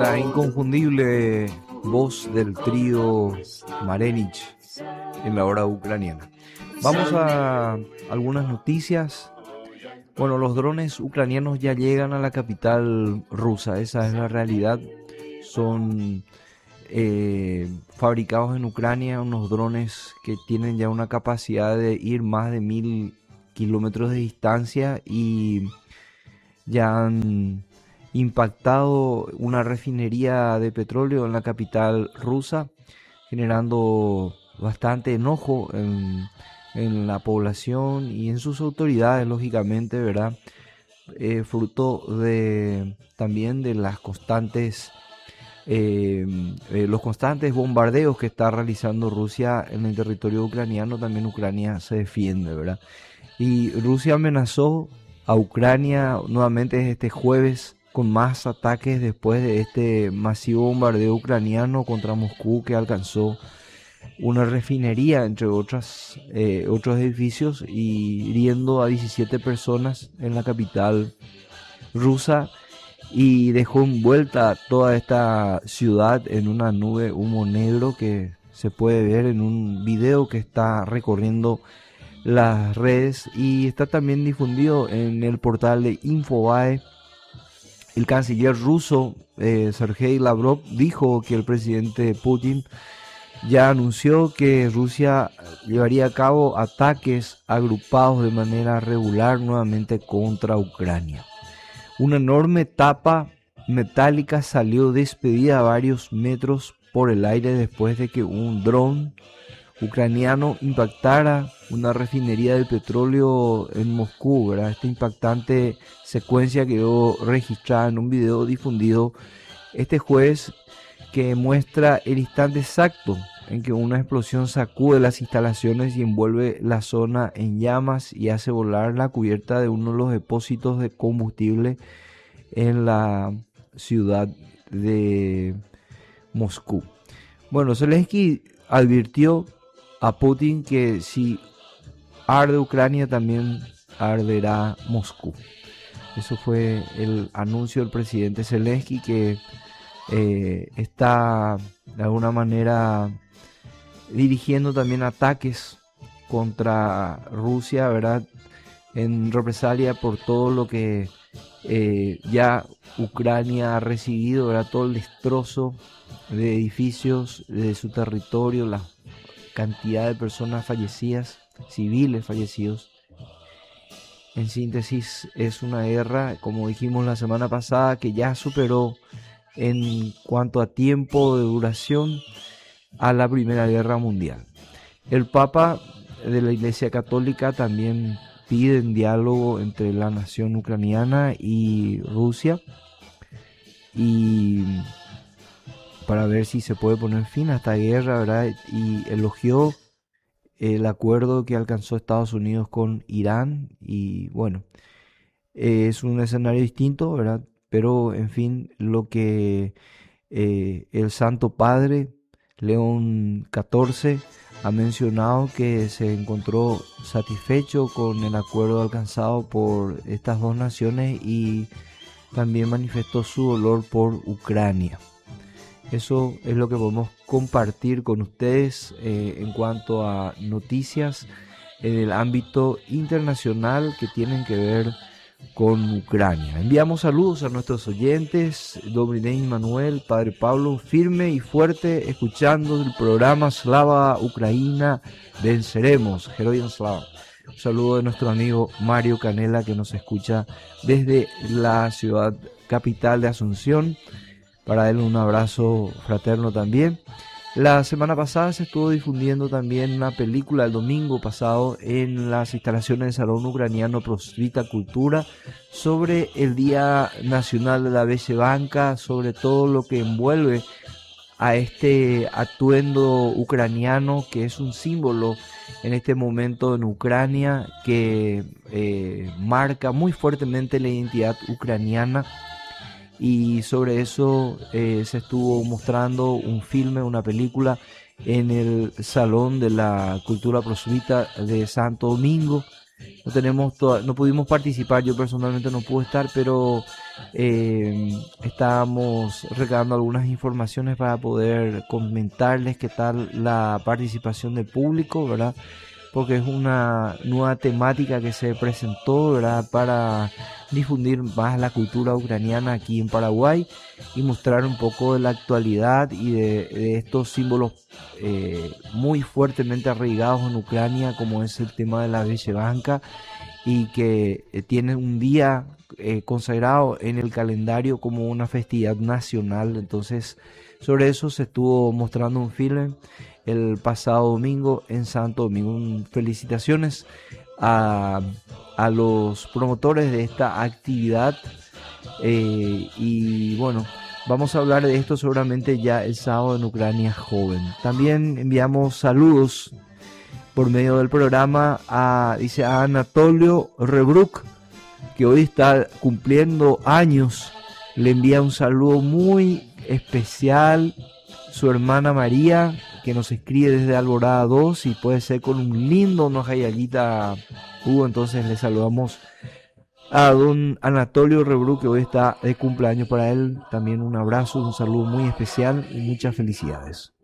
La inconfundible voz del trío Marenich en la hora ucraniana. Vamos a algunas noticias. Bueno, los drones ucranianos ya llegan a la capital rusa, esa es la realidad. Son fabricados en Ucrania unos drones que tienen ya una capacidad de ir más de 1000 kilómetros de distancia y ya han impactado una refinería de petróleo en la capital rusa, generando bastante enojo en la población y en sus autoridades, lógicamente, ¿verdad? Fruto de también de las constantes los constantes bombardeos que está realizando Rusia en el territorio ucraniano. También Ucrania se defiende, ¿verdad? Y Rusia amenazó a Ucrania nuevamente este jueves con más ataques después de este masivo bombardeo ucraniano contra Moscú que alcanzó una refinería, entre otros edificios, y hiriendo a 17 personas en la capital rusa, y dejó envuelta toda esta ciudad en una nube de humo negro que se puede ver en un video que está recorriendo las redes y está también difundido en el portal de Infobae. El canciller ruso Sergei Lavrov dijo que el presidente Putin ya anunció que Rusia llevaría a cabo ataques agrupados de manera regular nuevamente contra Ucrania. Una enorme tapa metálica salió despedida a varios metros por el aire después de que un dron ucraniano impactara una refinería de petróleo en Moscú, ¿verdad? Esta impactante secuencia quedó registrada en un video difundido este jueves que muestra el instante exacto en que una explosión sacude las instalaciones y envuelve la zona en llamas y hace volar la cubierta de uno de los depósitos de combustible en la ciudad de Moscú. Bueno, Zelensky advirtió a Putin que si arde Ucrania también arderá Moscú. Eso fue el anuncio del presidente Zelensky, que está de alguna manera dirigiendo también ataques contra Rusia, ¿verdad? En represalia por todo lo que ya Ucrania ha recibido, ¿verdad? Todo el destrozo de edificios de su territorio, la cantidad de personas fallecidas, civiles fallecidos. En síntesis, es una guerra, como dijimos la semana pasada, que ya superó en cuanto a tiempo de duración a la Primera Guerra Mundial. El Papa de la Iglesia Católica también pide un diálogo entre la nación ucraniana y Rusia y para ver si se puede poner fin a esta guerra, ¿verdad? Y elogió el acuerdo que alcanzó Estados Unidos con Irán y bueno, es un escenario distinto, ¿verdad? Pero en fin, lo que el Santo Padre León XIV ha mencionado, que se encontró satisfecho con el acuerdo alcanzado por estas dos naciones y también manifestó su dolor por Ucrania. Eso es lo que podemos compartir con ustedes en cuanto a noticias en el ámbito internacional que tienen que ver con Ucrania. Enviamos saludos a nuestros oyentes, Dominey Manuel, Padre Pablo, firme y fuerte, escuchando el programa Slava Ucraina, venceremos, Heroyan Slava. Un saludo de nuestro amigo Mario Canela, que nos escucha desde la ciudad capital de Asunción. Para él un abrazo fraterno también. La semana pasada se estuvo difundiendo también una película el domingo pasado en las instalaciones del Salón Ucraniano Prosvita Cultura sobre el Día Nacional de la Vyshevanka, sobre todo lo que envuelve a este atuendo ucraniano que es un símbolo en este momento en Ucrania, que marca muy fuertemente la identidad ucraniana. Y sobre eso se estuvo mostrando un filme, una película en el Salón de la Cultura Prosvita de Santo Domingo, no pudimos participar. Yo personalmente no pude estar, pero estábamos recabando algunas informaciones para poder comentarles qué tal la participación del público, ¿verdad? Porque es una nueva temática que se presentó, ¿verdad? Para difundir más la cultura ucraniana aquí en Paraguay y mostrar un poco de la actualidad y de estos símbolos muy fuertemente arraigados en Ucrania, como es el tema de la Vyshevanka, y que tiene un día consagrado en el calendario como una festividad nacional. Entonces, sobre eso se estuvo mostrando un film el pasado domingo en Santo Domingo. Felicitaciones a, a los promotores de esta actividad. Y bueno, vamos a hablar de esto seguramente ya el sábado en Ucrania Joven. También enviamos saludos por medio del programa dice a Anatolio Rebruk, que hoy está cumpliendo años. Le envía un saludo muy especial su hermana María, que nos escribe desde Alborada 2 y puede ser con un lindo nojayalita Hugo. Entonces le saludamos a don Anatolio Rebruk, que hoy está de cumpleaños. Para él también un abrazo, un saludo muy especial y muchas felicidades.